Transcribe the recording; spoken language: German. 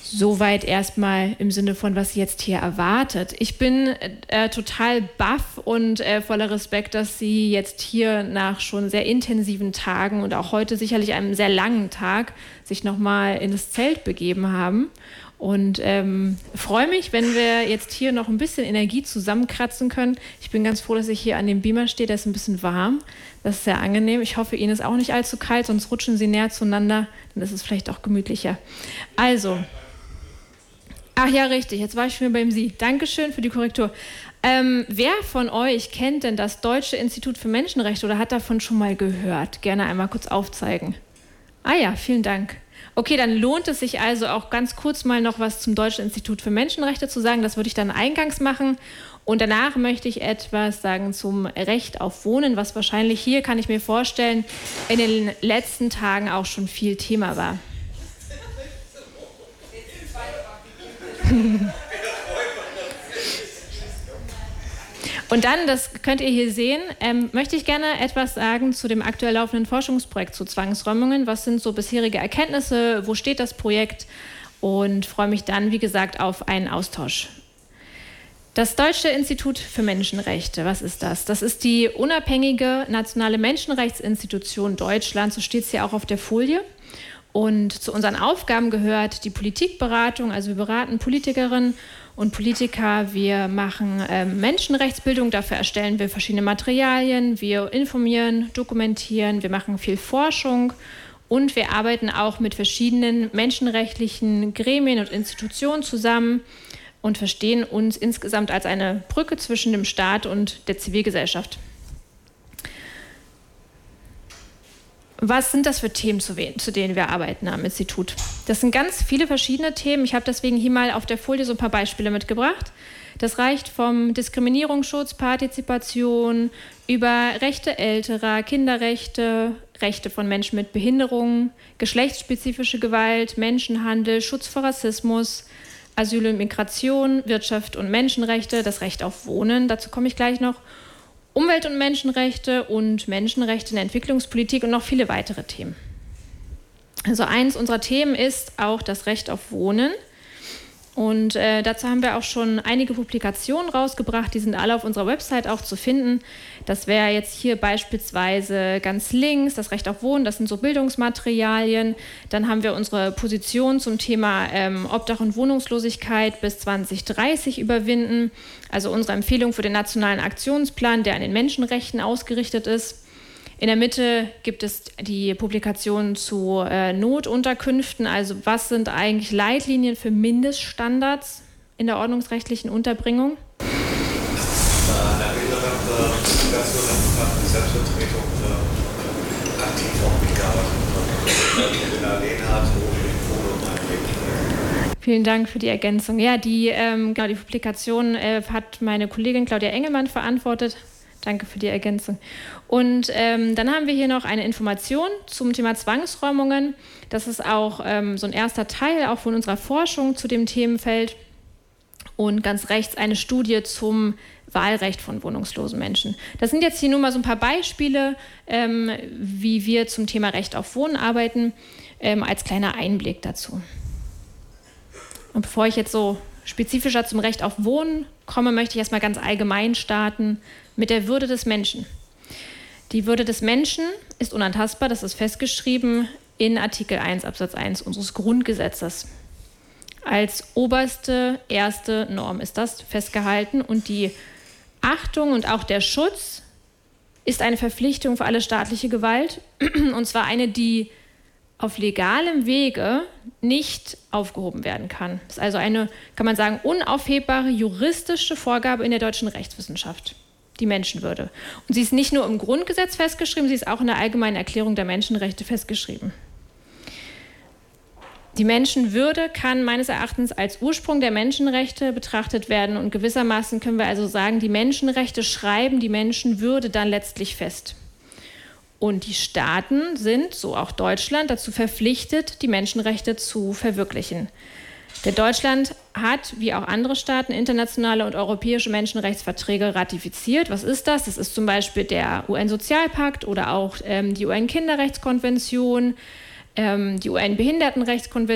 Soweit erstmal im Sinne von, was Sie jetzt hier erwartet. Ich bin total baff und voller Respekt, dass Sie jetzt hier nach schon sehr intensiven Tagen und auch heute sicherlich einem sehr langen Tag sich nochmal in das Zelt begeben haben. Und freue mich, wenn wir jetzt hier noch ein bisschen Energie zusammenkratzen können. Ich bin ganz froh, dass ich hier an dem Beamer stehe. Der ist ein bisschen warm. Das ist sehr angenehm. Ich hoffe, Ihnen ist auch nicht allzu kalt, sonst rutschen Sie näher zueinander. Dann ist es vielleicht auch gemütlicher. Also, ach ja, richtig. Jetzt war ich schon beim Sie. Dankeschön für die Korrektur. Wer von euch kennt denn das Deutsche Institut für Menschenrechte oder hat davon schon mal gehört? Gerne einmal kurz aufzeigen. Ah ja, vielen Dank. Okay, dann lohnt es sich also auch ganz kurz mal noch was zum Deutschen Institut für Menschenrechte zu sagen. Das würde ich dann eingangs machen. Und danach möchte ich etwas sagen zum Recht auf Wohnen, was wahrscheinlich hier, kann ich mir vorstellen, in den letzten Tagen auch schon viel Thema war. Und dann, das könnt ihr hier sehen, möchte ich gerne etwas sagen zu dem aktuell laufenden Forschungsprojekt zu Zwangsräumungen. Was sind so bisherige Erkenntnisse? Wo steht das Projekt? Und freue mich dann, wie gesagt, auf einen Austausch. Das Deutsche Institut für Menschenrechte, was ist das? Das ist die unabhängige nationale Menschenrechtsinstitution Deutschlands, so steht es hier auch auf der Folie. Und zu unseren Aufgaben gehört die Politikberatung, also wir beraten Politikerinnen und Politiker, wir machen Menschenrechtsbildung, dafür erstellen wir verschiedene Materialien, wir informieren, dokumentieren, wir machen viel Forschung und wir arbeiten auch mit verschiedenen menschenrechtlichen Gremien und Institutionen zusammen und verstehen uns insgesamt als eine Brücke zwischen dem Staat und der Zivilgesellschaft. Was sind das für Themen, zu denen wir arbeiten am Institut? Das sind ganz viele verschiedene Themen. Ich habe deswegen hier mal auf der Folie so ein paar Beispiele mitgebracht. Das reicht vom Diskriminierungsschutz, Partizipation, über Rechte Älterer, Kinderrechte, Rechte von Menschen mit Behinderungen, geschlechtsspezifische Gewalt, Menschenhandel, Schutz vor Rassismus, Asyl und Migration, Wirtschaft und Menschenrechte, das Recht auf Wohnen, dazu komme ich gleich noch, Umwelt- und Menschenrechte und Menschenrechte in der Entwicklungspolitik und noch viele weitere Themen. Also eins unserer Themen ist auch das Recht auf Wohnen. Und dazu haben wir auch schon einige Publikationen rausgebracht, die sind alle auf unserer Website auch zu finden. Das wäre jetzt hier beispielsweise ganz links, das Recht auf Wohnen, das sind so Bildungsmaterialien. Dann haben wir unsere Position zum Thema Obdach und Wohnungslosigkeit bis 2030 überwinden. Also unsere Empfehlung für den nationalen Aktionsplan, der an den Menschenrechten ausgerichtet ist. In der Mitte gibt es die Publikation zu Notunterkünften, also was sind eigentlich Leitlinien für Mindeststandards in der ordnungsrechtlichen Unterbringung? Selbstvertretung aktiv auch mitgearbeitet in der Lehnhardt, Vielen Dank für die Ergänzung. Ja, die Publikation hat meine Kollegin Claudia Engelmann verantwortet. Danke für die Ergänzung. Und dann haben wir hier noch eine Information zum Thema Zwangsräumungen. Das ist auch so ein erster Teil auch von unserer Forschung zu dem Themenfeld. Und ganz rechts eine Studie zum Wahlrecht von wohnungslosen Menschen. Das sind jetzt hier nur mal so ein paar Beispiele, wie wir zum Thema Recht auf Wohnen arbeiten, als kleiner Einblick dazu. Und bevor ich jetzt so spezifischer zum Recht auf Wohnen komme, möchte ich erstmal ganz allgemein starten mit der Würde des Menschen. Die Würde des Menschen ist unantastbar, das ist festgeschrieben in Artikel 1 Absatz 1 unseres Grundgesetzes. Als oberste, erste Norm ist das festgehalten und die Achtung und auch der Schutz ist eine Verpflichtung für alle staatliche Gewalt und zwar eine, die auf legalem Wege nicht aufgehoben werden kann. Das ist also eine, kann man sagen, unaufhebbare juristische Vorgabe in der deutschen Rechtswissenschaft, die Menschenwürde. Und sie ist nicht nur im Grundgesetz festgeschrieben, sie ist auch in der Allgemeinen Erklärung der Menschenrechte festgeschrieben. Die Menschenwürde kann meines Erachtens als Ursprung der Menschenrechte betrachtet werden und gewissermaßen können wir also sagen, die Menschenrechte schreiben die Menschenwürde dann letztlich fest. Und die Staaten sind, so auch Deutschland, dazu verpflichtet, die Menschenrechte zu verwirklichen. Denn Deutschland hat, wie auch andere Staaten, internationale und europäische Menschenrechtsverträge ratifiziert. Was ist das? Das ist zum Beispiel der UN-Sozialpakt oder auch die UN-Kinderrechtskonvention, die UN-Behindertenrechtskonvention,